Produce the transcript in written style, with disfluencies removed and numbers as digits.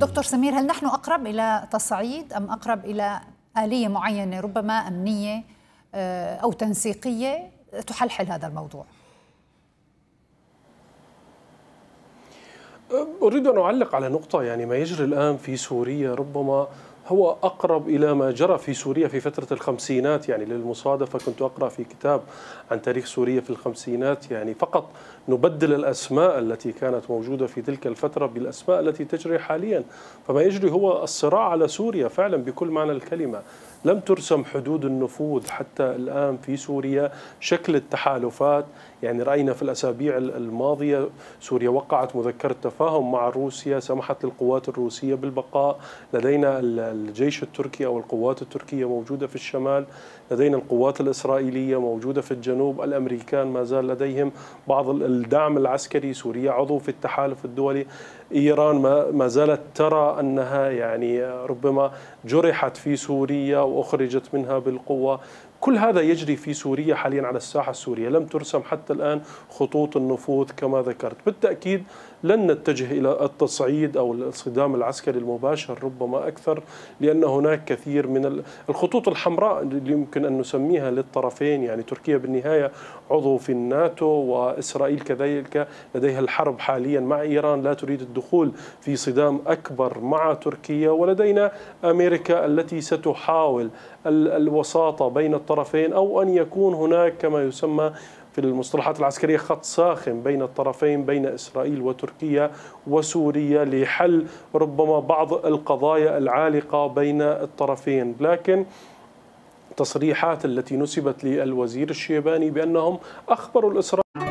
دكتور سمير، هل نحن أقرب إلى تصعيد أم أقرب إلى آلية معينة ربما أمنية أو تنسيقية تحلحل هذا الموضوع؟ أريد أن أعلق على نقطة، يعني ما يجري الآن في سوريا ربما هو أقرب إلى ما جرى في سوريا في فترة الخمسينات. يعني للمصادفة كنت أقرأ في كتاب عن تاريخ سوريا في الخمسينات، يعني فقط نبدل الأسماء التي كانت موجودة في تلك الفترة بالأسماء التي تجري حاليا. فما يجري هو الصراع على سوريا فعلا بكل معنى الكلمة. لم ترسم حدود النفوذ حتى الآن في سوريا، شكل التحالفات. يعني رأينا في الأسابيع الماضية سوريا وقعت مذكرة تفاهم مع روسيا سمحت للقوات الروسية بالبقاء. لدينا الجيش التركي أو القوات التركية موجودة في الشمال، لدينا القوات الإسرائيلية موجودة في الجنوب، الأمريكان ما زال لديهم بعض الدعم العسكري، سوريا عضو في التحالف الدولي، إيران ما زالت ترى أنها يعني ربما جرحت في سوريا وأخرجت منها بالقوة. كل هذا يجري في سوريا حاليا على الساحة السورية، لم ترسم حتى الآن خطوط النفوذ كما ذكرت. بالتأكيد لن نتجه إلى التصعيد أو الصدام العسكري المباشر، ربما أكثر، لأن هناك كثير من الخطوط الحمراء اللي يمكن أن نسميها للطرفين. يعني تركيا بالنهاية عضو في الناتو، وإسرائيل كذلك لديها الحرب حاليا مع إيران، لا تريد الدخول في صدام أكبر مع تركيا. ولدينا أمريكا التي ستحاول الوساطة بين الطرفين، أو أن يكون هناك كما يسمى في المصطلحات العسكرية خط ساخن بين الطرفين، بين إسرائيل وتركيا وسوريا، لحل ربما بعض القضايا العالقة بين الطرفين. لكن التصريحات التي نسبت للوزير الشيباني بأنهم أخبروا الإسرائيليين